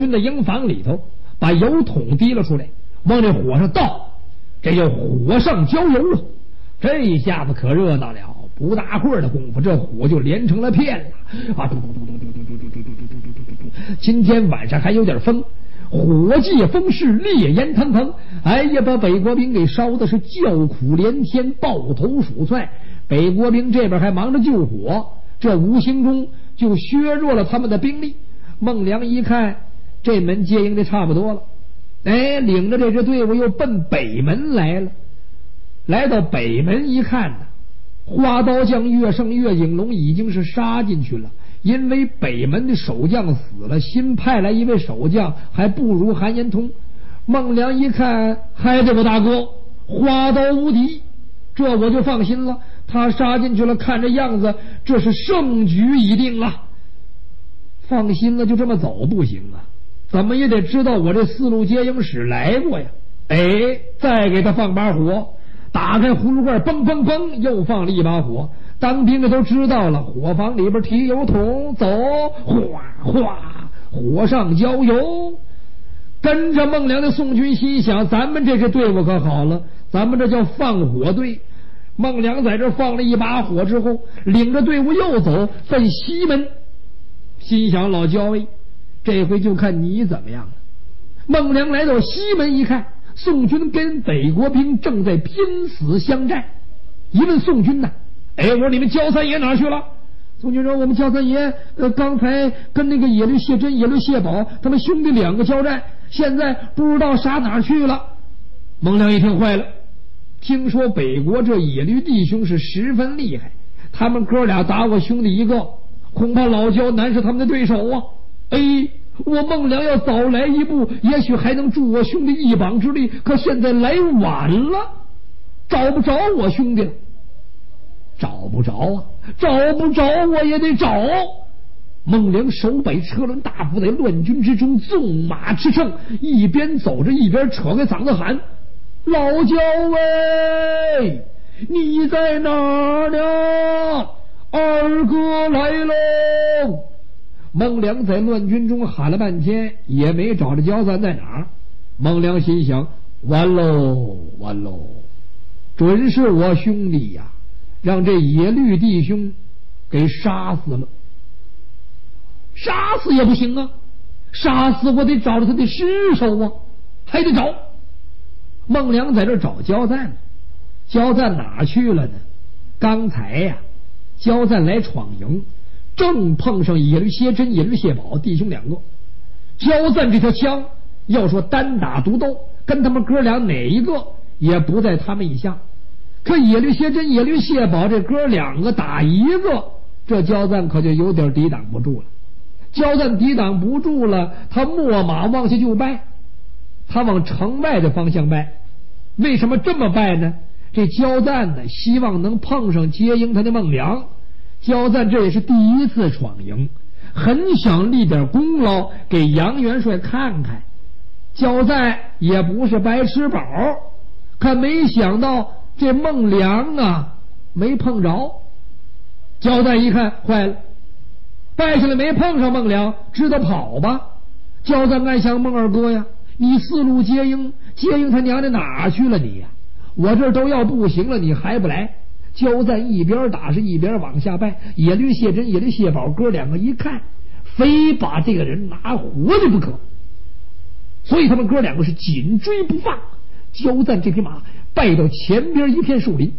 军的营房里头，把油桶提了出来，往这火上倒，这叫火上浇油啊！这下子可热闹了，不大会儿的功夫，这火就连成了片了啊！今天晚上还有点风，火借风势，烈焰腾腾，哎呀，把北国兵给烧的是叫苦连天，抱头鼠窜。北国兵这边还忙着救火，这无形中就削弱了他们的兵力。孟良一看这门接应的差不多了，哎，领着这支队伍又奔北门来了。来到北门一看呢，花刀将岳胜、岳景龙已经是杀进去了。因为北门的守将死了，新派来一位守将还不如韩延通。孟良一看，嗨，这个大哥花刀无敌，这我就放心了。他杀进去了，看这样子这是胜局已定了。放心了就这么走不行啊，怎么也得知道我这四路接应使来过呀。哎，再给他放把火，打开葫芦罐，嘣嘣嘣，又放了一把火。当兵的都知道了，火房里边提油桶，走，哗哗，火上浇油。跟着孟良的宋军心想，咱们这支队伍可好了，咱们这叫放火队。孟良在这放了一把火之后，领着队伍又走奔西门，心想老焦位，这回就看你怎么样了。孟良来到西门一看，宋军跟北国兵正在拼死相战。一问宋军呢，哎，我说你们焦三爷哪去了？宋军说，我们焦三爷刚才跟那个野驴谢珍、野驴谢宝他们兄弟两个交战，现在不知道杀哪去了。孟良一听坏了，听说北国这野驴弟兄是十分厉害，他们哥俩打我兄弟一个，恐怕老焦难是他们的对手啊。哎，我孟良要早来一步，也许还能助我兄弟一膀之力，可现在来晚了，找不着我兄弟了。找不着啊，找不着我也得找。孟良手摆车轮大斧在乱军之中纵马驰骋，一边走着一边扯开嗓子喊，老焦喂，你在哪儿呢？二哥来喽！孟良在乱军中喊了半天，也没找着焦三在哪儿。孟良心想，完喽完喽，准是我兄弟呀，让这野驴弟兄给杀死了。杀死也不行啊，杀死我得找着他的尸首啊，还得找。孟良在这找焦赞，焦赞哪去了呢？刚才呀，焦赞来闯营，正碰上野驴谢珍、野驴谢宝弟兄两个。焦赞这条枪要说单打独斗，跟他们哥俩哪一个也不在他们以下。可野驴谢珍、野驴谢宝这哥两个打一个，这焦赞可就有点抵挡不住了。焦赞抵挡不住了，他秣马往下就败，他往城外的方向败。为什么这么败呢？这焦赞呢，希望能碰上接应他的孟良。焦赞这也是第一次闯营，很想立点功劳给杨元帅看看。焦赞也不是白吃饱，可没想到这孟良啊没碰着。焦赞一看坏了，败下来没碰上孟良，知道跑吧。焦赞暗想，孟二哥呀，你四路接应他娘的哪去了你呀？我这都要不行了，你还不来？焦赞一边打是一边往下败。野驴谢珍、野驴谢宝哥两个一看，非把这个人拿活的不可，所以他们哥两个是紧追不放。焦赞这匹马败到前边一片树林，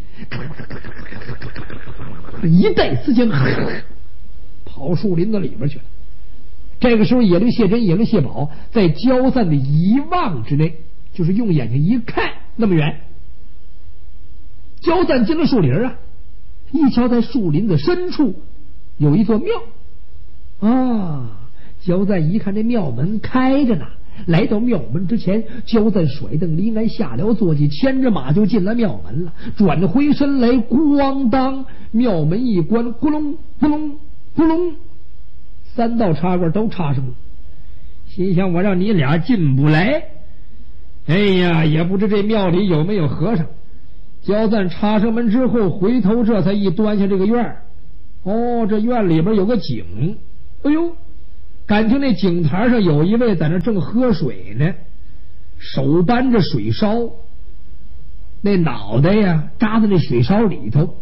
一带丝间跑树林子里边去了。这个时候野驴谢珍、野驴谢宝在焦赞的一望之内，就是用眼睛一看那么远。焦赞进了树林啊，一瞧在树林子深处有一座庙啊。焦赞一看这庙门开着呢，来到庙门之前，焦赞甩蹬离鞍，下了坐骑，牵着马就进了庙门了。转回身来，咣当，庙门一关，咕隆咕隆咕隆，三道插棍都插上了。心想，我让你俩进不来，哎呀，也不知这庙里有没有和尚。焦赞插上门之后，回头这才一端下这个院儿。哦，这院里边有个井，哎呦， 感情那井台上有一位在那正喝水呢，手搬着水烧，那脑袋呀扎在那水烧里头，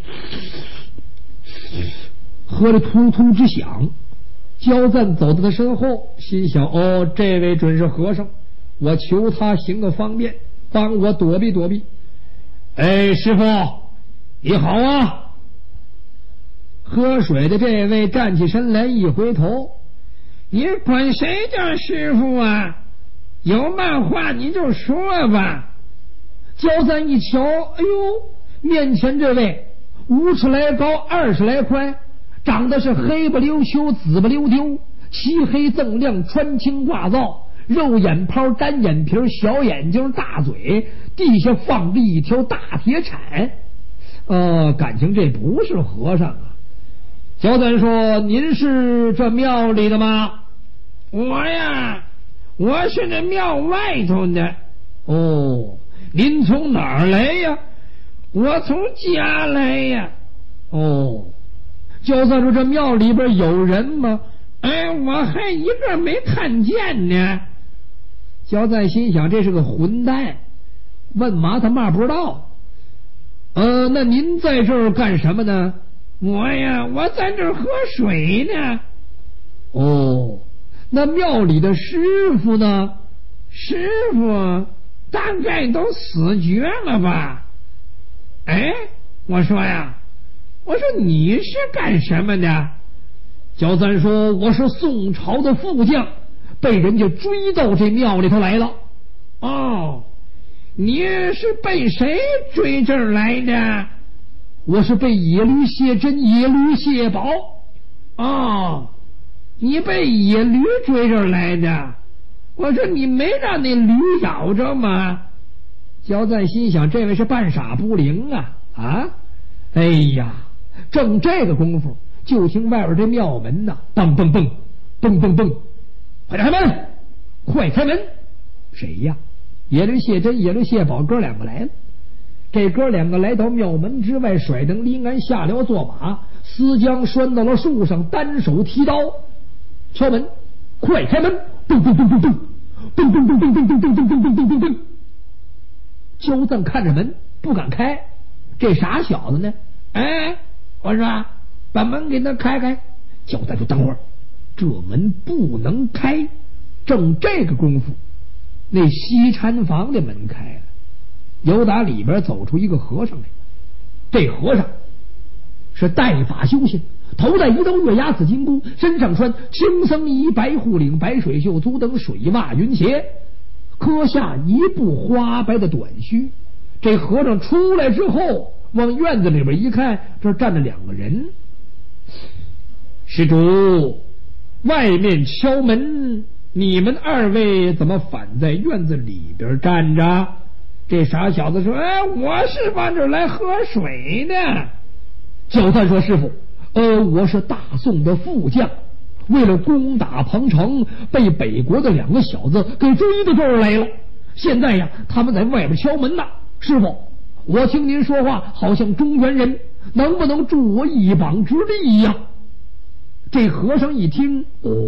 喝得突突直响。焦赞走到他身后，心想：哦，这位准是和尚，我求他行个方便，帮我躲避躲避。哎，师傅你好啊！喝水的这位站起身来，一回头：你管谁叫师傅啊？有嘛话你就说吧。焦赞一瞧，哎呦，面前这位50来高，20来宽，长得是黑不溜秋紫不溜丢，漆黑锃亮，穿青挂皂，肉眼泡单眼皮，小眼睛大嘴，地下放着一条大铁铲。感情这不是和尚啊。焦赞说：您是这庙里的吗？我呀，我是这庙外头的。哦，您从哪儿来呀？我从家来呀。哦，焦赞说：这庙里边有人吗？哎，我还一个没看见呢。焦赞心想，这是个混蛋，问嘛他嘛不知道。那您在这儿干什么呢？我呀，我在这儿喝水呢。哦，那庙里的师傅呢？师傅大概都死绝了吧？哎，我说呀，我说你是干什么的？焦赞说：我是宋朝的副将，被人家追到这庙里头来了。哦，你是被谁追这儿来的？我是被野驴谢珍、野驴谢宝。哦，你被野驴追这儿来的？我说你没让那驴咬着吗？焦赞心想，这位是半傻不灵啊！哎呀，正这个功夫，就听外边这庙门呐，蹦蹦蹦，蹦蹦蹦，快点开门，快开门！谁呀？野驴谢珍、野驴谢宝哥两个来了。这哥两个来到庙门之外，甩灯离鞍，下了坐马，丝缰拴到了树上，单手提刀敲门，快开门！蹦蹦蹦蹦蹦，蹦蹦蹦蹦蹦蹦蹦蹦蹦蹦蹦蹦蹦。焦赞看着门不敢开，这傻小子呢？哎，我说把门给他开开。焦赞说：等会儿，这门不能开。正这个功夫，那西禅房的门开了。由打里边走出一个和尚来，这和尚是带法修行，头戴一头月牙紫金箍，身上穿青僧衣、白护领、白水袖、足蹬水袜云鞋，磕下一部花白的短须。这和尚出来之后，往院子里边一看，这站着两个人。施主，外面敲门，你们二位怎么反在院子里边站着？这傻小子说：哎，我是往这儿来喝水的。焦赞说：师傅，我是大宋的副将，为了攻打彭城，被北国的两个小子给追到这儿来了。现在呀，他们在外边敲门呢。师傅，我听您说话好像中原人，能不能助我一膀之力呀？这和尚一听，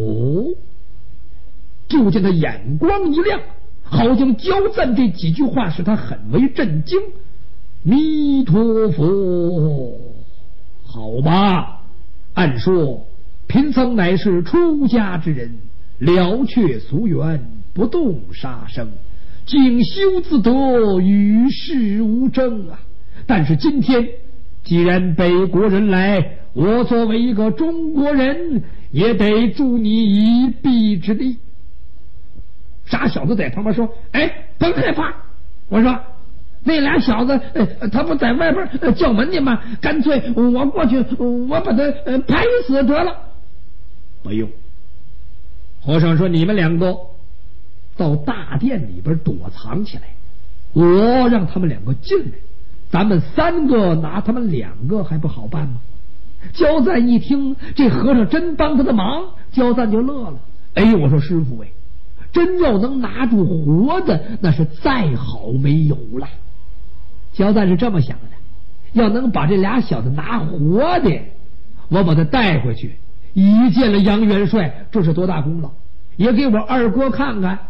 就见他眼光一亮，好像焦赞这几句话使他很为震惊。弥陀佛，好吧，按说贫僧乃是出家之人，了却俗缘，不动杀生，静修自得，与世无争啊。但是今天既然北国人来，我作为一个中国人，也得助你一臂之力。傻小子在旁边说：哎，甭害怕，我说那俩小子他不在外边叫门呢吗？干脆我过去，我把他拍死得了。不用。和尚说：你们两个到大殿里边躲藏起来，我让他们两个进来，咱们三个拿他们两个还不好办吗？焦赞一听这和尚真帮他的忙，焦赞就乐了。哎，我说师傅，真要能拿住活的，那是再好没有了。焦赞是这么想的，要能把这俩小子拿活的，我把他带回去， 一见了杨元帅，这是多大功劳，也给我二哥看看